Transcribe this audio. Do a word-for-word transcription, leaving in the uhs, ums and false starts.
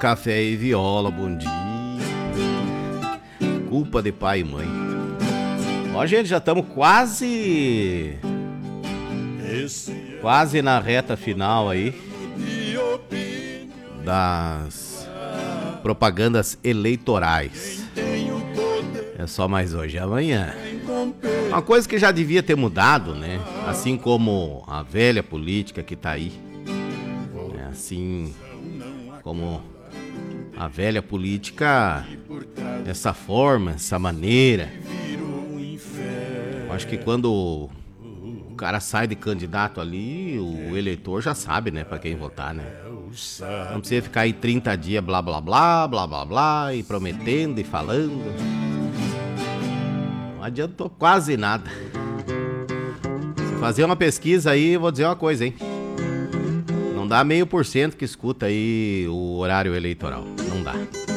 Café e viola, bom dia. Culpa de pai e mãe. Ó, gente, já estamos quase... Quase na reta final aí das propagandas eleitorais. É só mais hoje e amanhã. Uma coisa que já devia ter mudado, né? Assim como a velha política que tá aí. É assim como a velha política dessa forma, essa maneira. Eu acho que quando o cara sai de candidato ali, o eleitor já sabe, né, pra quem votar, né? Não precisa ficar aí trinta dias blá blá blá, blá blá blá, e prometendo e falando. Não adiantou quase nada. Se fazer uma pesquisa aí, eu vou dizer uma coisa, hein? Não dá meio por cento que escuta aí o horário eleitoral. Não dá.